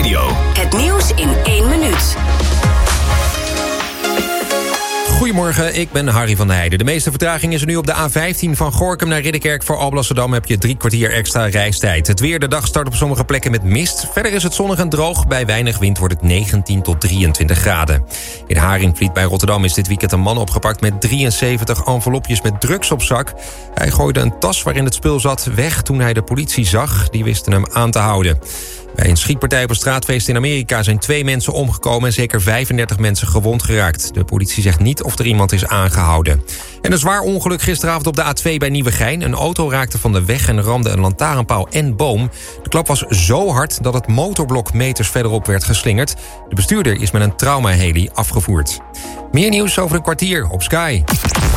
Radio. Het nieuws in 1 minuut. Goedemorgen, ik ben Harry van der Heijden. De meeste vertraging is er nu op de A15 van Gorinchem naar Ridderkerk. Voor Alblasserdam heb je 3 kwartier extra reistijd. Het weer, de dag start op sommige plekken met mist. Verder is het zonnig en droog. Bij weinig wind wordt het 19 tot 23 graden. In Haringvliet bij Rotterdam is dit weekend een man opgepakt met 73 envelopjes met drugs op zak. Hij gooide een tas waarin het spul zat weg toen hij de politie zag. Die wisten hem aan te houden. Bij een schietpartij op een straatfeest in Amerika zijn 2 mensen omgekomen en zeker 35 mensen gewond geraakt. De politie zegt niet of er iemand is aangehouden. En een zwaar ongeluk gisteravond op de A2 bij Nieuwegein. Een auto raakte van de weg en ramde een lantaarnpaal en boom. De klap was zo hard dat het motorblok meters verderop werd geslingerd. De bestuurder is met een traumaheli afgevoerd. Meer nieuws over een kwartier op Sky.